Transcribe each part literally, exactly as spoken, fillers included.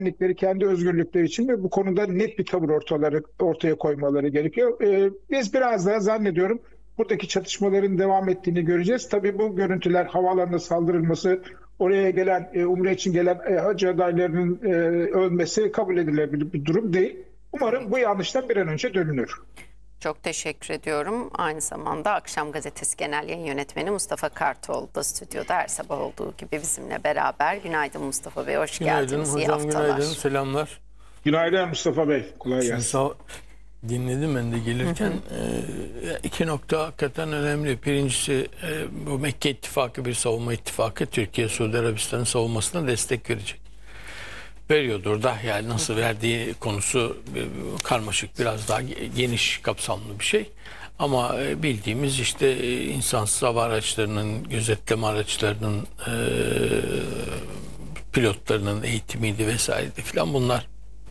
güvenlikleri, kendi özgürlükleri için ve bu konuda net bir tavır ortaları, ortaya koymaları gerekiyor. Ee, biz biraz daha zannediyorum buradaki çatışmaların devam ettiğini göreceğiz. Tabii bu görüntüler, havaalanına saldırılması, oraya gelen, e, Umre için gelen e, hacı adaylarının e, ölmesi kabul edilebilir bir durum değil. Umarım bu yanlıştan bir an önce dönülür. Çok teşekkür ediyorum. Aynı zamanda Akşam Gazetesi Genel Yayın Yönetmeni Mustafa Kartoğlu da stüdyoda her sabah olduğu gibi bizimle beraber. Günaydın Mustafa Bey, hoş Günaydın geldiniz. İyi hocam, haftalar. günaydın, selamlar. Günaydın Mustafa Bey, kolay Şimdi gelsin. sağ, dinledim ben de gelirken. Hı hı. E, iki nokta hakikaten önemli. Birincisi e, bu Mekke İttifakı bir savunma ittifakı. Türkiye, Suudi Arabistan'ın savunmasına destek verecek. Veriyordur da, yani nasıl verdiği konusu e, karmaşık, biraz daha geniş kapsamlı bir şey. Ama e, bildiğimiz işte e, insansız hava araçlarının, gözetleme araçlarının, e, pilotlarının eğitimiydi vesaireydi filan, bunlar.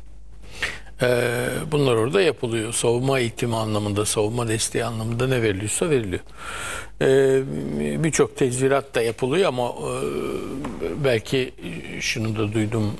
Ee, bunlar orada yapılıyor. Savunma eğitimi anlamında, savunma desteği anlamında ne veriliyorsa veriliyor. Ee, Birçok tezvirat da yapılıyor ama e, belki şunu da duydum,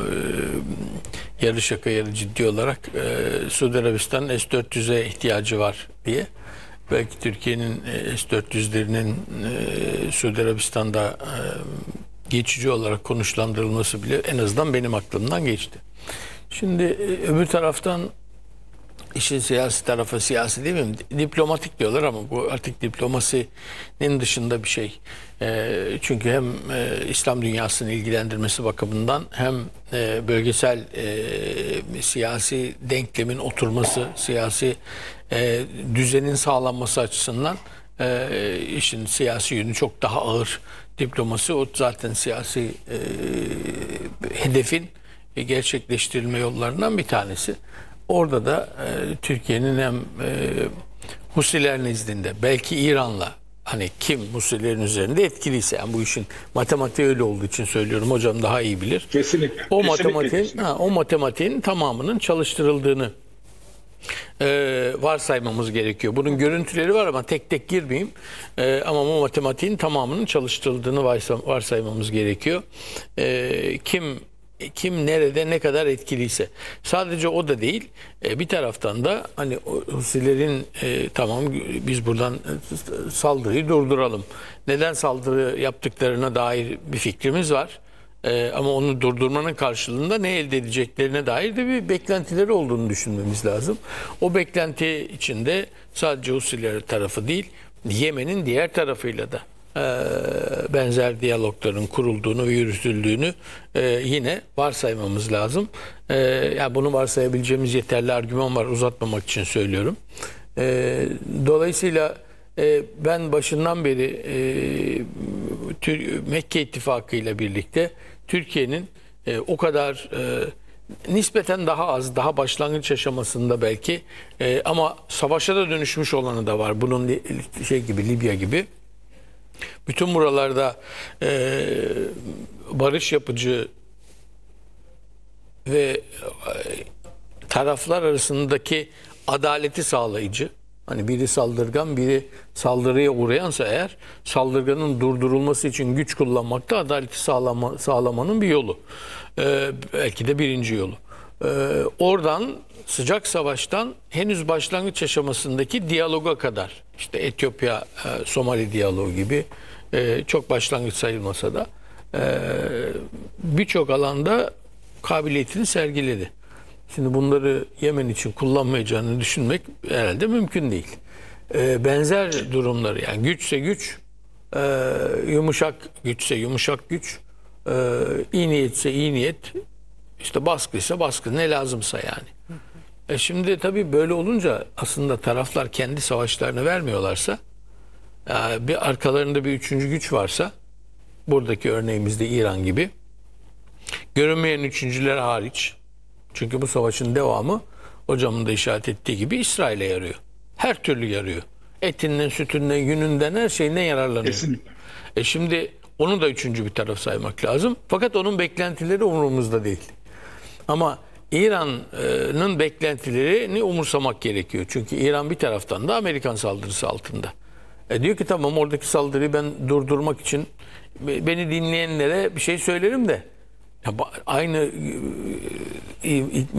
e, yarı şaka yarı ciddi olarak e, Suudi Arabistan'ın S dört yüze ihtiyacı var diye. Belki Türkiye'nin e, S dört yüzlerinin e, Suudi Arabistan'da e, geçici olarak konuşlandırılması bile en azından benim aklımdan geçti. Şimdi öbür taraftan işin siyasi tarafı, siyasi değil mi? Diplomatik diyorlar ama bu artık diplomasinin dışında bir şey. E, çünkü hem e, İslam dünyasını ilgilendirmesi bakımından hem e, bölgesel e, siyasi denklemin oturması, siyasi e, düzenin sağlanması açısından e, işin siyasi yönü çok daha ağır. Diplomasi, o zaten siyasi e, hedefin gerçekleştirilme yollarından bir tanesi. Orada da e, Türkiye'nin hem e, Husiler nezdinde, belki İran'la, hani kim Husilerin üzerinde etkiliyse, yani bu işin matematiği öyle olduğu için söylüyorum, hocam daha iyi bilir. Kesinlikle. O kesinlikle, matematiğin kesinlikle. ha, o matematiğin tamamının çalıştırıldığını e, varsaymamız gerekiyor. Bunun görüntüleri var ama tek tek girmeyeyim. E, ama bu matematiğin tamamının çalıştırıldığını varsaymamız gerekiyor. E, kim Kim nerede ne kadar etkiliyse. Sadece o da değil. E, bir taraftan da hani Husilerin e, tamam biz buradan e, saldırıyı durduralım. Neden saldırı yaptıklarına dair bir fikrimiz var. E, ama onu durdurmanın karşılığında ne elde edeceklerine dair de bir beklentileri olduğunu düşünmemiz lazım. O beklenti içinde sadece Husiler tarafı değil, Yemen'in diğer tarafıyla da benzer diyalogların kurulduğunu ve yürütüldüğünü e, yine varsaymamız lazım. E, yani bunu varsayabileceğimiz yeterli argüman var, uzatmamak için söylüyorum. E, dolayısıyla e, ben başından beri e, Mekke İttifakı ile birlikte Türkiye'nin e, o kadar e, nispeten daha az, daha başlangıç aşamasında belki e, ama savaşa da dönüşmüş olanı da var. Bunun şey gibi, Libya gibi. Bütün buralarda e, barış yapıcı ve e, taraflar arasındaki adaleti sağlayıcı, hani biri saldırgan, biri saldırıya uğrayansa eğer, saldırganın durdurulması için güç kullanmak da adaleti sağlama, sağlamanın bir yolu. E, belki de birinci yolu. E, oradan sıcak savaştan henüz başlangıç aşamasındaki diyaloga kadar, işte Etiyopya, e, Somali diyaloğu gibi e, çok başlangıç sayılmasa da e, birçok alanda kabiliyetini sergiledi. Şimdi bunları Yemen için kullanmayacağını düşünmek herhalde mümkün değil. E, benzer durumları, yani güçse güç, e, yumuşak güçse yumuşak güç, e, iyi niyetse iyi niyet, işte baskıysa baskı, ne lazımsa yani. E şimdi tabii böyle olunca aslında taraflar kendi savaşlarını vermiyorlarsa, bir arkalarında bir üçüncü güç varsa, buradaki örneğimizde İran gibi, görünmeyen üçüncüler hariç, çünkü bu savaşın devamı hocamın da işaret ettiği gibi İsrail'e yarıyor. Her türlü yarıyor. Etinden, sütünden, yününden, her şeyinden yararlanıyor. Kesinlikle. E şimdi onu da üçüncü bir taraf saymak lazım. Fakat onun beklentileri umurumuzda değil. Ama İran'ın beklentilerini umursamak gerekiyor. Çünkü İran bir taraftan da Amerikan saldırısı altında. E diyor ki tamam, oradaki saldırıyı ben durdurmak için beni dinleyenlere bir şey söylerim de Ya ba- aynı e, e,